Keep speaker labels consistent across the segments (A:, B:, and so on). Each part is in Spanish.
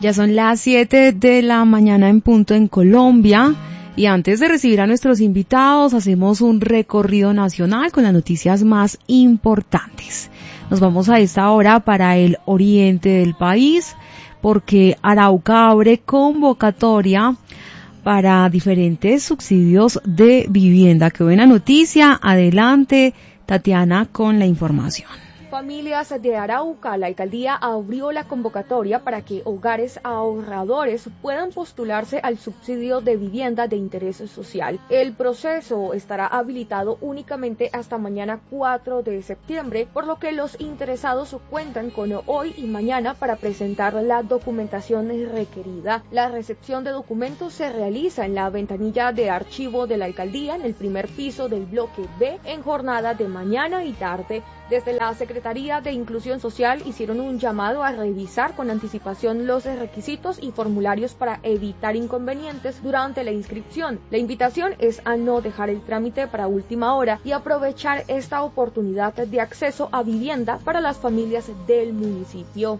A: Ya son las 7 de la mañana en punto en Colombia y antes de recibir a nuestros invitados hacemos un recorrido nacional con las noticias más importantes. Nos vamos a esta hora para el oriente del país porque Arauca abre convocatoria para diferentes subsidios de vivienda. Qué buena noticia. Adelante, Tatiana, con la información.
B: Familias de Arauca, la alcaldía abrió la convocatoria para que hogares ahorradores puedan postularse al subsidio de vivienda de interés social. El proceso estará habilitado únicamente hasta mañana 4 de septiembre, por lo que los interesados cuentan con hoy y mañana para presentar la documentación requerida. La recepción de documentos se realiza en la ventanilla de archivo de la alcaldía en el primer piso del bloque B en jornada de mañana y tarde. Desde la Secretaría de Inclusión Social hicieron un llamado a revisar con anticipación los requisitos y formularios para evitar inconvenientes durante la inscripción. La invitación es a no dejar el trámite para última hora y aprovechar esta oportunidad de acceso a vivienda para las familias del municipio.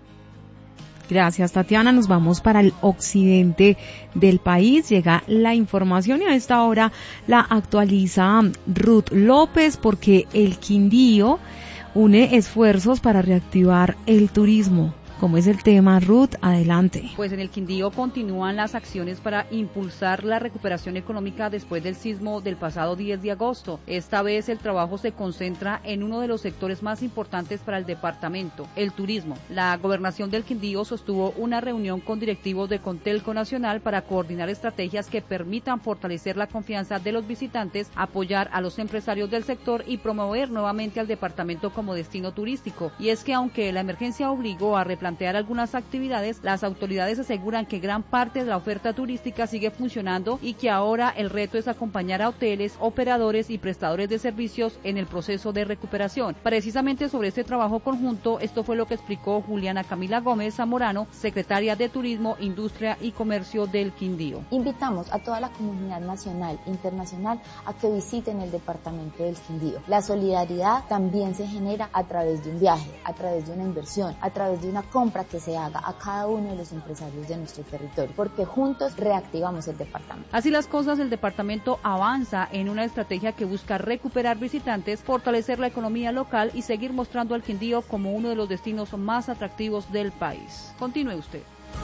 A: Gracias, Tatiana. Nos vamos para el occidente del país. Llega la información y a esta hora la actualiza Ruth López porque el Quindío une esfuerzos para reactivar el turismo. ¿Cómo es el tema, Ruth? Adelante.
C: Pues en el Quindío continúan las acciones para impulsar la recuperación económica después del sismo del pasado 10 de agosto. Esta vez el trabajo se concentra en uno de los sectores más importantes para el departamento, el turismo. La gobernación del Quindío sostuvo una reunión con directivos de Contelco Nacional para coordinar estrategias que permitan fortalecer la confianza de los visitantes, apoyar a los empresarios del sector y promover nuevamente al departamento como destino turístico. Y es que aunque la emergencia obligó a replantear algunas actividades, las autoridades aseguran que gran parte de la oferta turística sigue funcionando y que ahora el reto es acompañar a hoteles, operadores y prestadores de servicios en el proceso de recuperación. Precisamente sobre este trabajo conjunto, esto fue lo que explicó Juliana Camila Gómez Zamorano, secretaria de Turismo, Industria y Comercio del Quindío.
D: Invitamos a toda la comunidad nacional e internacional a que visiten el departamento del Quindío. La solidaridad también se genera a través de un viaje, a través de una inversión, a través de una compra que se haga a cada uno de los empresarios de nuestro territorio, porque juntos reactivamos el departamento.
C: Así las cosas, el departamento avanza en una estrategia que busca recuperar visitantes, fortalecer la economía local y seguir mostrando al Quindío como uno de los destinos más atractivos del país. Continúe usted.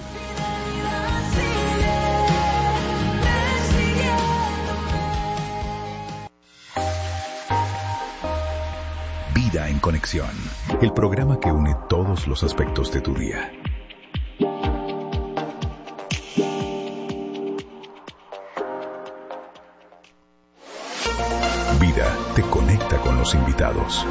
E: Vida en Conexión, el programa que une todos los aspectos de tu día. Vida te conecta con los invitados.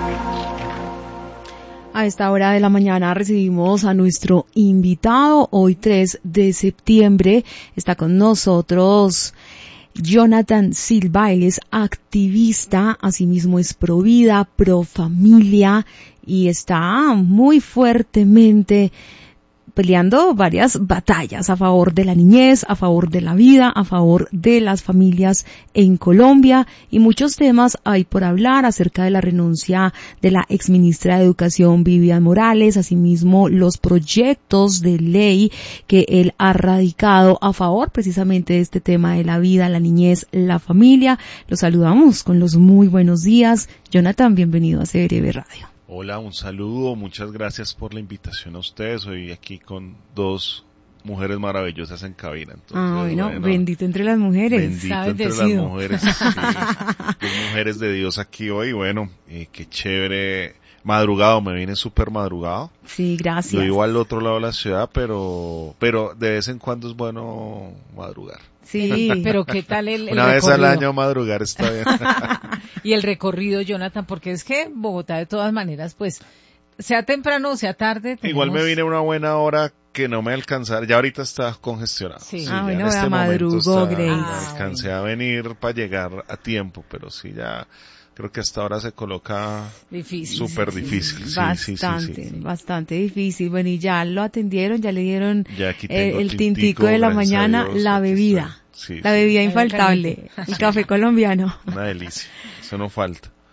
A: A esta hora de la mañana recibimos a nuestro invitado. Hoy 3 de septiembre está con nosotros Jonathan Silva. Él es activista, asimismo es pro vida, pro familia y está muy fuertemente peleando varias batallas a favor de la niñez, a favor de la vida, a favor de las familias en Colombia y muchos temas hay por hablar acerca de la renuncia de la exministra de Educación Vivian Morales, asimismo los proyectos de ley que él ha radicado a favor precisamente de este tema de la vida, la niñez, la familia. Los saludamos con los muy buenos días. Jonathan, bienvenido a CBRV Radio.
F: Hola, un saludo, muchas gracias por la invitación a ustedes. Hoy aquí con dos mujeres maravillosas en cabina. Entonces,
A: bueno, bendito entre las mujeres.
F: Bendito entre las mujeres, sí, dos mujeres de Dios aquí hoy. Bueno, qué chévere. Madrugado, me vine súper madrugado.
A: Sí, gracias.
F: Yo vivo al otro lado de la ciudad, pero de vez en cuando es bueno madrugar.
G: Sí, pero ¿qué tal el
F: Una
G: recorrido?
F: Vez al año madrugar está bien.
G: Y el recorrido, Jonathan, porque es que Bogotá de todas maneras, pues, sea temprano o sea tarde.
F: Igual me vine a una buena hora que no me alcanzara, ya ahorita está congestionado.
G: Sí.
A: Bueno, ya madrugó, Grace.
F: Alcancé a venir para llegar a tiempo, pero sí ya creo que hasta ahora se coloca súper difícil.
A: Bastante difícil. Bueno, y ya lo atendieron, ya le dieron
F: ya
A: el tintico de la mañana,
F: Dios,
A: la bebida.
F: Sí,
A: la bebida infaltable, el café colombiano.
F: Una delicia, eso no falta.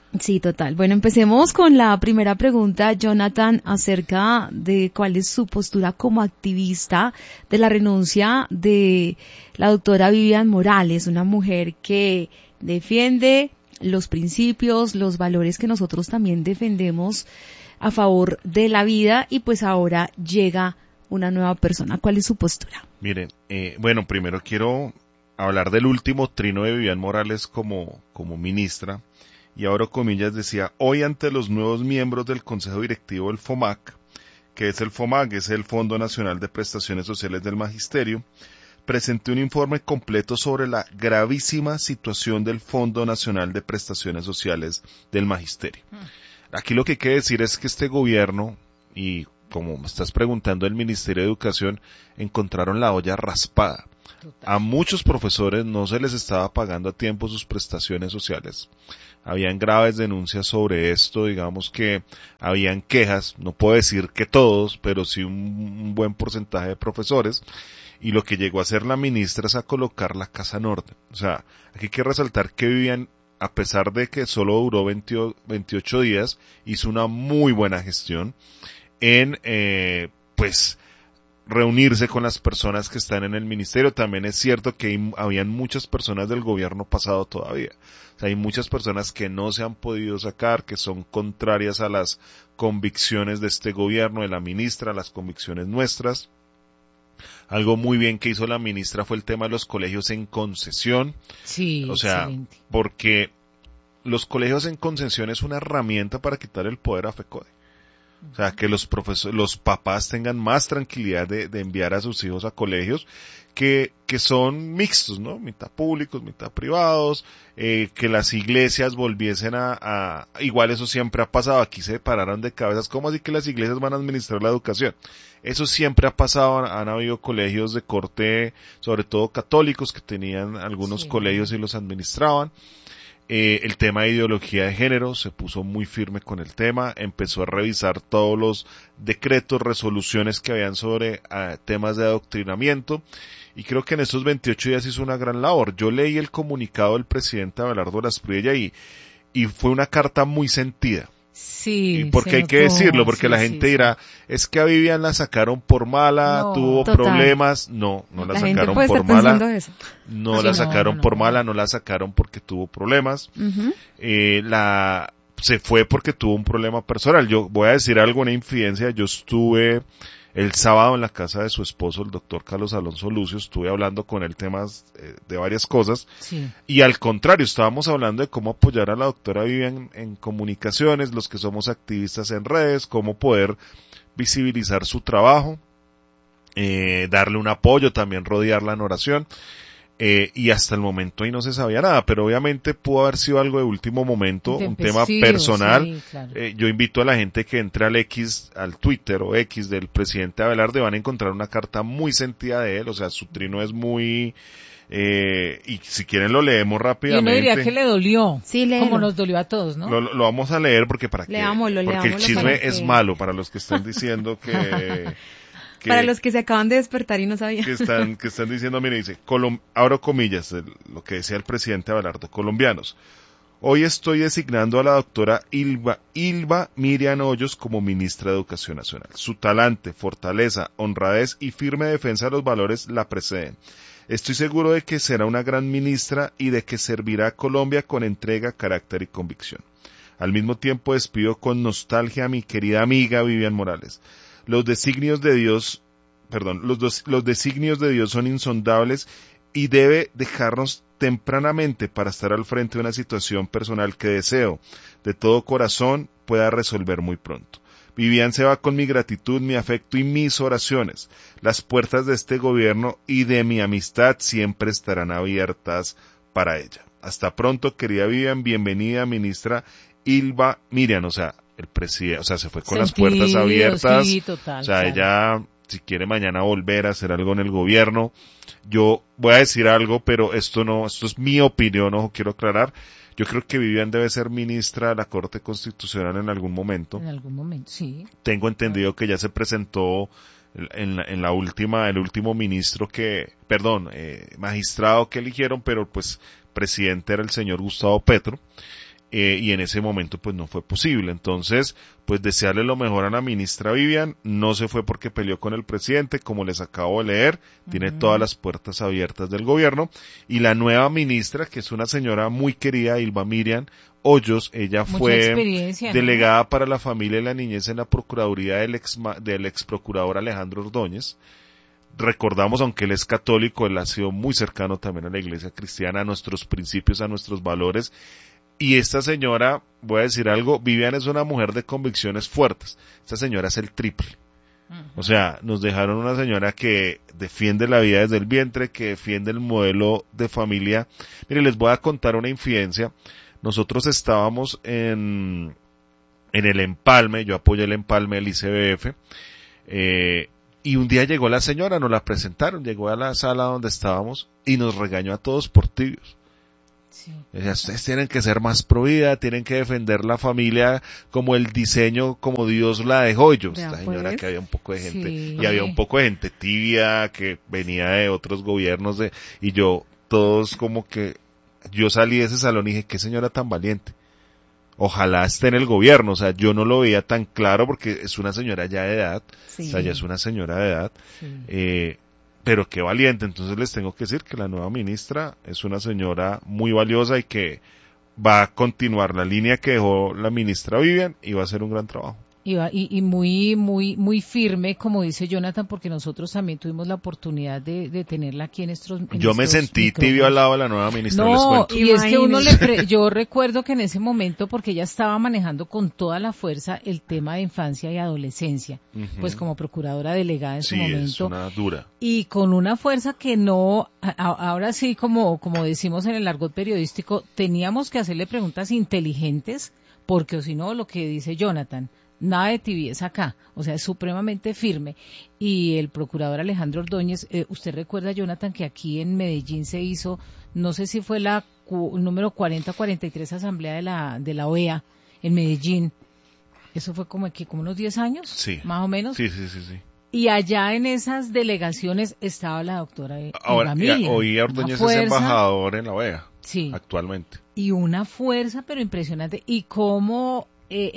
A: Sí, total. Bueno, empecemos con la primera pregunta, Jonathan, acerca de cuál es su postura como activista de la renuncia de la doctora Vivian Morales, una mujer que defiende los principios, los valores que nosotros también defendemos a favor de la vida, y pues ahora llega una nueva persona. ¿Cuál es su postura?
F: Miren, bueno, primero quiero hablar del último trino de Vivian Morales como ministra. Y abro comillas, decía: hoy ante los nuevos miembros del Consejo Directivo del FOMAC, que es el FOMAC, es el Fondo Nacional de Prestaciones Sociales del Magisterio, presenté un informe completo sobre la gravísima situación del Fondo Nacional de Prestaciones Sociales del Magisterio. Aquí lo que hay que decir es que este gobierno, y como me estás preguntando, el Ministerio de Educación, encontraron la olla raspada. A muchos profesores no se les estaba pagando a tiempo sus prestaciones sociales. Habían graves denuncias sobre esto, digamos que habían quejas, no puedo decir que todos, pero sí un buen porcentaje de profesores, y lo que llegó a hacer la ministra es a colocar la casa en orden. O sea, aquí hay que resaltar que Vivian, a pesar de que solo duró 28 días, hizo una muy buena gestión en, pues, reunirse con las personas que están en el ministerio. También es cierto que habían muchas personas del gobierno pasado todavía. O sea, hay muchas personas que no se han podido sacar, que son contrarias a las convicciones de este gobierno, de la ministra, las convicciones nuestras. Algo muy bien que hizo la ministra fue el tema de los colegios en concesión.
G: Sí,
F: o sea,
G: excelente.
F: Porque los colegios en concesión es una herramienta para quitar el poder a FECODE. O sea, que los papás tengan más tranquilidad de enviar a sus hijos a colegios que son mixtos, ¿no? Mitad públicos, mitad privados, que las iglesias volviesen igual eso siempre ha pasado, aquí se pararon de cabezas. ¿Cómo así que las iglesias van a administrar la educación? Eso siempre ha pasado, han habido colegios de corte, sobre todo católicos, que tenían algunos colegios y los administraban. El tema de ideología de género se puso muy firme con el tema, empezó a revisar todos los decretos, resoluciones que habían sobre temas de adoctrinamiento, y creo que en estos 28 días hizo una gran labor. Yo leí el comunicado del presidente Abelardo Lasprilla y fue una carta muy sentida.
G: Sí,
F: porque hay que decirlo, porque la gente dirá, es que a Vivian la sacaron por mala, tuvo problemas. No la sacaron por mala. No la sacaron por mala, no la sacaron porque tuvo problemas.
A: Uh-huh.
F: Se fue porque tuvo un problema personal. Yo voy a decir algo, una infidencia. Yo estuve el sábado en la casa de su esposo, el doctor Carlos Alonso Lucio, estuve hablando con él temas de varias cosas, y al contrario, estábamos hablando de cómo apoyar a la doctora Vivian en comunicaciones, los que somos activistas en redes, cómo poder visibilizar su trabajo, darle un apoyo, también rodearla en oración. Y hasta el momento ahí no se sabía nada, pero obviamente pudo haber sido algo de último momento, un tema personal.
G: Sí, claro.
F: Yo invito a la gente que entre al Twitter o X del presidente Abelardo, van a encontrar una carta muy sentida de él, o sea, su trino es muy, y si quieren lo leemos rápidamente.
G: Yo no diría que le dolió,
A: sí,
G: como nos dolió a todos, ¿no?
F: Lo vamos a leer porque porque el chisme es malo para los que están diciendo que
A: para los que se acaban de despertar y no sabían.
F: Que están diciendo, mire, dice, abro comillas, lo que decía el presidente Abelardo: colombianos, hoy estoy designando a la doctora Ilva Miriam Hoyos como ministra de Educación Nacional. Su talante, fortaleza, honradez y firme defensa de los valores la preceden. Estoy seguro de que será una gran ministra y de que servirá a Colombia con entrega, carácter y convicción. Al mismo tiempo despido con nostalgia a mi querida amiga Vivian Morales. Los designios de Dios son insondables y debe dejarnos tempranamente para estar al frente de una situación personal que deseo, de todo corazón, pueda resolver muy pronto. Vivian se va con mi gratitud, mi afecto y mis oraciones. Las puertas de este gobierno y de mi amistad siempre estarán abiertas para ella. Hasta pronto, querida Vivian, bienvenida, ministra Ilva Miriam, o sea, el presidente, o sea, se fue con las puertas abiertas.
G: Sí, total,
F: o sea, ella, si quiere mañana volver a hacer algo en el gobierno, yo voy a decir algo, pero esto es mi opinión, ojo, quiero aclarar. Yo creo que Vivian debe ser ministra de la Corte Constitucional en algún momento.
G: En algún momento, sí.
F: Tengo entendido que ya se presentó el último ministro magistrado que eligieron, pero pues presidente era el señor Gustavo Petro. y en ese momento pues no fue posible. Entonces, pues desearle lo mejor a la ministra Vivian. No se fue porque peleó con el presidente, como les acabo de leer, tiene todas las puertas abiertas del gobierno. Y la nueva ministra, que es una señora muy querida, Ylva Miriam Hoyos, ella fue delegada para la familia y la niñez en la procuraduría del ex procurador Alejandro Ordóñez. Recordamos, aunque él es católico, él ha sido muy cercano también a la iglesia cristiana, a nuestros principios, a nuestros valores. Y esta señora, voy a decir algo, Vivian es una mujer de convicciones fuertes. Esta señora es el triple. O sea, nos dejaron una señora que defiende la vida desde el vientre, que defiende el modelo de familia. Mire, les voy a contar una infidencia. Nosotros estábamos en el empalme, yo apoyé el empalme del ICBF, y un día llegó la señora, nos la presentaron, llegó a la sala donde estábamos y nos regañó a todos por tibios. Sí. Decía, ustedes tienen que ser más pro vida, tienen que defender la familia como el diseño, como Dios la dejó. Y yo, esta señora, que había un poco de gente, y había un poco de gente tibia que venía de otros gobiernos, y yo, todos como que, yo salí de ese salón y dije, qué señora tan valiente. Ojalá esté en el gobierno, o sea, yo no lo veía tan claro porque es una señora ya de edad, o sea, ya es una señora de edad, pero qué valiente. Entonces les tengo que decir que la nueva ministra es una señora muy valiosa y que va a continuar la línea que dejó la ministra Vivian y va a hacer un gran trabajo.
G: Y muy firme, como dice Jonathan, porque nosotros también tuvimos la oportunidad de tenerla aquí en estos
F: Yo me sentí tibio al lado de la nueva ministra, les cuento.
G: Y es que yo recuerdo que en ese momento, porque ella estaba manejando con toda la fuerza el tema de infancia y adolescencia, pues como procuradora delegada en su momento.
F: Sí, es una dura.
G: Y con una fuerza que no, ahora sí, como decimos en el argot periodístico, teníamos que hacerle preguntas inteligentes, porque o si no, lo que dice Jonathan, nada de tibieza acá, o sea, es supremamente firme. Y el procurador Alejandro Ordóñez, usted recuerda, Jonathan, que aquí en Medellín se hizo, no sé si fue la número 40-43 asamblea de la OEA en Medellín. Eso fue como unos 10 años,
F: sí,
G: más o menos.
F: Sí.
G: Y allá en esas delegaciones estaba la doctora
F: Ahora, hoy Ordóñez es embajador en la OEA, actualmente.
G: Y una fuerza, pero impresionante. Y cómo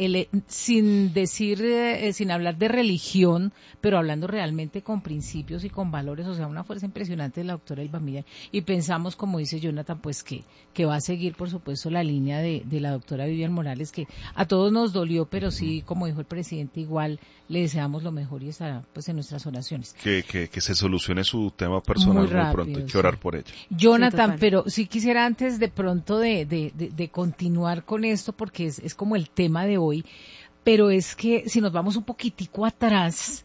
G: sin hablar de religión, pero hablando realmente con principios y con valores, o sea, una fuerza impresionante de la doctora Ylva Miriam. Y pensamos, como dice Jonathan, pues que va a seguir, por supuesto, la línea de la doctora Vivian Morales, que a todos nos dolió, pero sí, como dijo el presidente, igual le deseamos lo mejor y estará pues en nuestras oraciones.
F: Que se solucione su tema personal muy pronto, hay que orar por ella.
G: Jonathan, pero sí quisiera antes de pronto de continuar con esto, porque es como el tema de hoy, pero es que si nos vamos un poquitico atrás,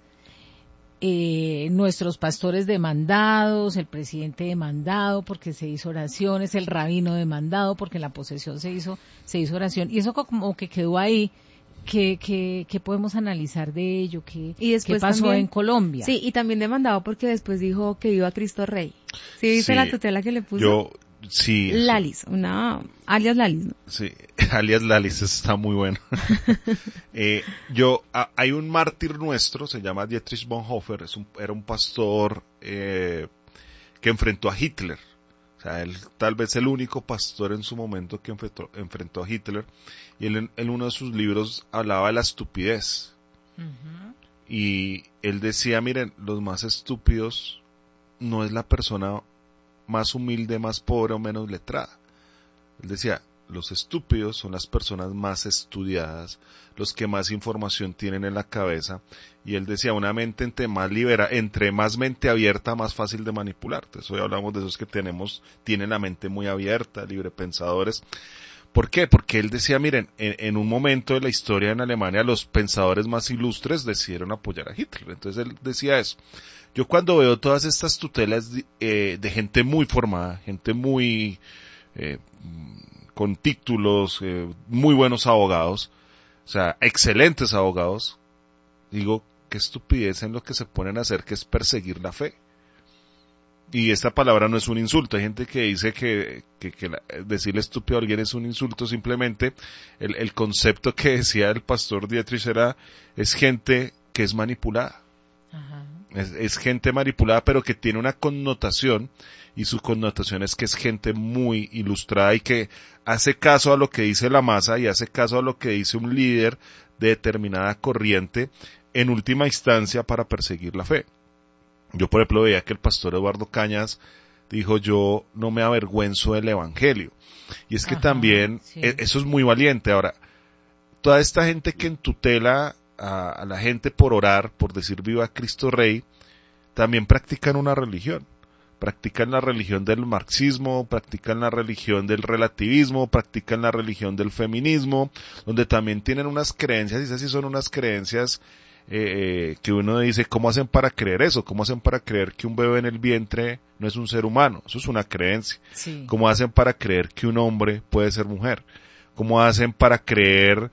G: nuestros pastores demandados, el presidente demandado porque se hizo oraciones, el rabino demandado porque en la posesión se hizo oración, y eso como que quedó ahí. ¿Qué podemos analizar de ello? ¿Qué pasó también en Colombia?
A: Sí, y también demandado porque después dijo que iba a Cristo Rey. ¿Sí viste la tutela que le puso?
F: Sí.
A: Lalis, alias Lalis, ¿no?
F: Sí, alias Lalis, está muy bueno. Hay un mártir nuestro, se llama Dietrich Bonhoeffer, era un pastor que enfrentó a Hitler. O sea, él tal vez el único pastor en su momento que enfrentó a Hitler. Y él en uno de sus libros hablaba de la estupidez. Y él decía, miren, los más estúpidos no es la persona más humilde, más pobre o menos letrada. Él decía, los estúpidos son las personas más estudiadas, los que más información tienen en la cabeza. Y él decía, una mente entre más mente abierta, más fácil de manipular. Entonces hoy hablamos de esos que tienen la mente muy abierta, librepensadores. ¿Por qué? Porque él decía, miren, en un momento de la historia en Alemania, los pensadores más ilustres decidieron apoyar a Hitler. Entonces él decía eso. Yo cuando veo todas estas tutelas de gente muy formada, gente muy con títulos, muy buenos abogados, o sea, excelentes abogados, digo, qué estupidez en lo que se ponen a hacer, que es perseguir la fe. Y esta palabra no es un insulto. Hay gente que dice que decirle estúpido a alguien es un insulto. Simplemente el concepto que decía el pastor Dietrich es gente que es manipulada. Ajá. es gente manipulada, pero que tiene una connotación, y su connotación es que es gente muy ilustrada y que hace caso a lo que dice la masa y hace caso a lo que dice un líder de determinada corriente, en última instancia para perseguir la fe. Yo, por ejemplo, veía que el pastor Eduardo Cañas dijo: yo no me avergüenzo del evangelio. Y es que también, sí, eso es muy valiente. Ahora, toda esta gente que entutela a la gente por orar, por decir viva Cristo Rey, también practican una religión. Practican la religión del marxismo, practican la religión del relativismo, practican la religión del feminismo, donde también tienen unas creencias, y esas sí son unas creencias que uno dice: ¿cómo hacen para creer eso? ¿Cómo hacen para creer que un bebé en el vientre no es un ser humano? Eso es una creencia. Sí. ¿Cómo hacen para creer que un hombre puede ser mujer? ¿Cómo hacen para creer,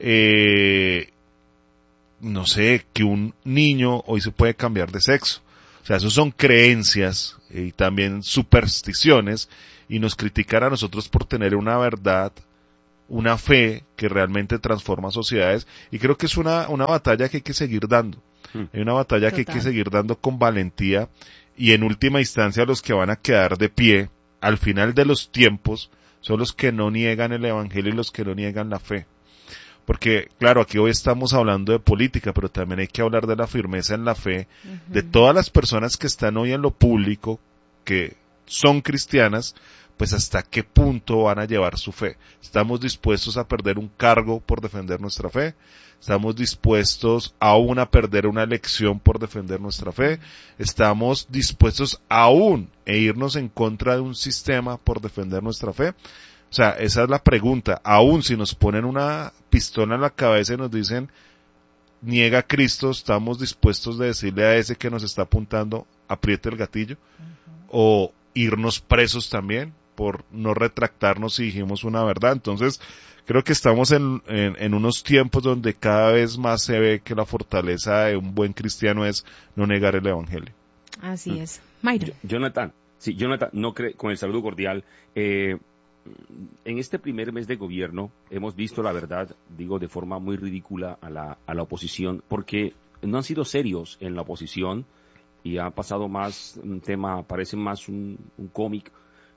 F: no sé, que un niño hoy se puede cambiar de sexo? O sea, eso son creencias y también supersticiones, y nos critican a nosotros por tener una verdad, una fe que realmente transforma sociedades, y creo que es una batalla que hay que seguir dando. Hay una batalla que hay que seguir dando con valentía, y en última instancia los que van a quedar de pie al final de los tiempos son los que no niegan el evangelio y los que no niegan la fe. Porque, claro, aquí hoy estamos hablando de política, pero también hay que hablar de la firmeza en la fe de todas las personas que están hoy en lo público, que son cristianas, pues hasta qué punto van a llevar su fe. ¿Estamos dispuestos a perder un cargo por defender nuestra fe? ¿Estamos dispuestos aún a perder una elección por defender nuestra fe? ¿Estamos dispuestos aún a irnos en contra de un sistema por defender nuestra fe? O sea, esa es la pregunta. Aún si nos ponen una pistola en la cabeza y nos dicen: niega a Cristo, ¿estamos dispuestos de decirle a ese que nos está apuntando: apriete el gatillo? O irnos presos también por no retractarnos si dijimos una verdad. Entonces, creo que estamos en unos tiempos donde cada vez más se ve que la fortaleza de un buen cristiano es no negar el evangelio.
A: Así es. Mayra.
H: Jonathan, no con el saludo cordial. En este primer mes de gobierno hemos visto, la verdad, digo de forma muy ridícula a la oposición, porque no han sido serios en la oposición y ha pasado más un tema, parece más un cómic.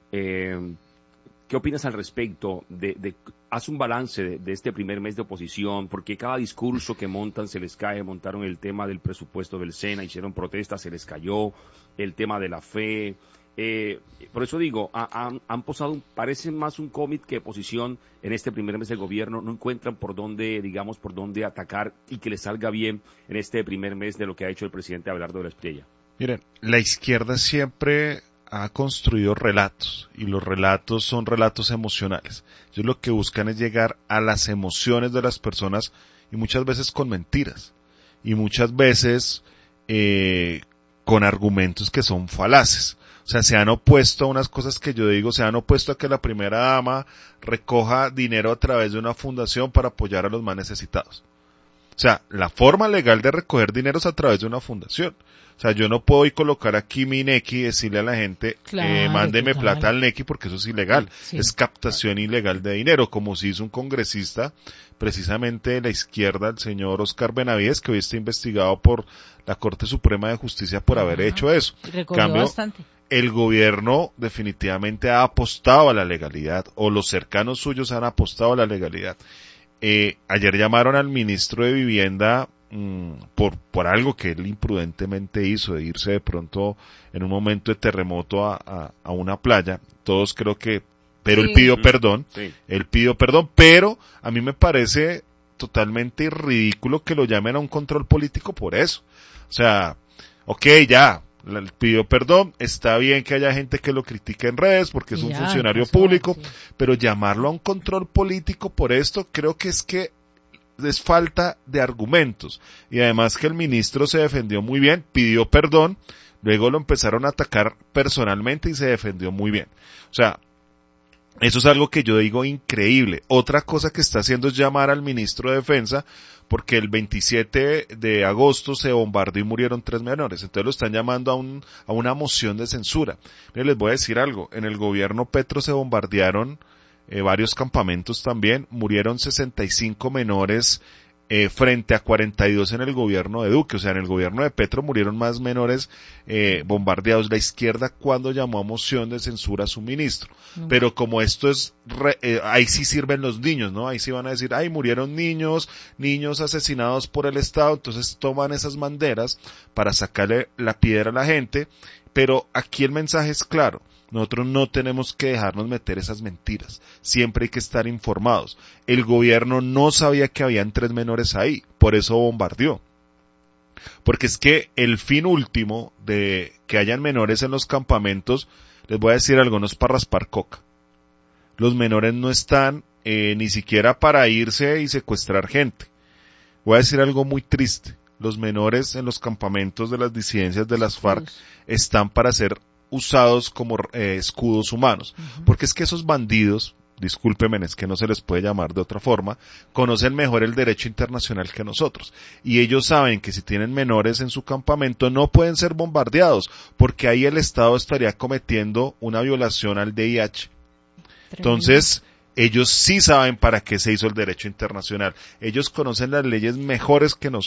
H: ¿Qué opinas al respecto? Haz un balance de este primer mes de oposición, porque cada discurso que montan se les cae. Montaron el tema del presupuesto del SENA, hicieron protestas, se les cayó el tema de la fe. Por eso digo, han posado, parece más un cómic que oposición en este primer mes de gobierno. No encuentran por dónde atacar y que les salga bien en este primer mes de lo que ha hecho el presidente Abelardo de la Espriella.
F: Miren, la izquierda siempre ha construido relatos, y los relatos son relatos emocionales. Ellos lo que buscan es llegar a las emociones de las personas, y muchas veces con mentiras, y muchas veces con argumentos que son falaces. O sea, se han opuesto a unas cosas que yo digo, se han opuesto a que la primera dama recoja dinero a través de una fundación para apoyar a los más necesitados. O sea, la forma legal de recoger dinero es a través de una fundación. O sea, yo no puedo ir colocar aquí mi NECI y decirle a la gente, mándeme plata al NECI, porque eso es ilegal. Sí. Es captación ilegal de dinero, como si hizo un congresista, precisamente de la izquierda, el señor Oscar Benavides, que hoy está investigado por la Corte Suprema de Justicia por haber hecho eso.
G: Recogió bastante.
F: El gobierno definitivamente ha apostado a la legalidad, o los cercanos suyos han apostado a la legalidad. Ayer llamaron al ministro de Vivienda por algo que él imprudentemente hizo, de irse de pronto en un momento de terremoto a una playa. Todos creo que, pero él pidió perdón, pero a mí me parece totalmente ridículo que lo llamen a un control político por eso. O sea, ya, pidió perdón, está bien que haya gente que lo critique en redes porque es un funcionario público, pero llamarlo a un control político por esto, creo que es falta de argumentos. Y además que el ministro se defendió muy bien, pidió perdón, luego lo empezaron a atacar personalmente y se defendió muy bien. O sea, eso es algo que yo digo increíble. Otra cosa que está haciendo es llamar al ministro de Defensa, porque el 27 de agosto se bombardeó y murieron 3 menores. Entonces lo están llamando a una moción de censura. Miren, les voy a decir algo. En el gobierno Petro se bombardearon varios campamentos también. Murieron 65 menores frente a 42 en el gobierno de Duque. O sea, en el gobierno de Petro murieron más menores bombardeados. La izquierda cuando llamó a moción de censura a su ministro. Pero como esto es, ahí sí sirven los niños, ¿no? Ahí sí van a decir, ay, murieron niños asesinados por el Estado. Entonces toman esas banderas para sacarle la piedra a la gente. Pero aquí el mensaje es claro. Nosotros no tenemos que dejarnos meter esas mentiras. Siempre hay que estar informados. El gobierno no sabía que habían 3 menores ahí, por eso bombardeó. Porque es que el fin último de que hayan menores en los campamentos, les voy a decir algo, no es para raspar coca. Los menores no están ni siquiera para irse y secuestrar gente. Voy a decir algo muy triste. Los menores en los campamentos de las disidencias de las FARC están para ser usados como escudos humanos, porque es que esos bandidos, discúlpenme, es que no se les puede llamar de otra forma, conocen mejor el derecho internacional que nosotros, y ellos saben que si tienen menores en su campamento no pueden ser bombardeados, porque ahí el Estado estaría cometiendo una violación al DIH. Entonces, ellos sí saben para qué se hizo el derecho internacional, ellos conocen las leyes mejores que nosotros.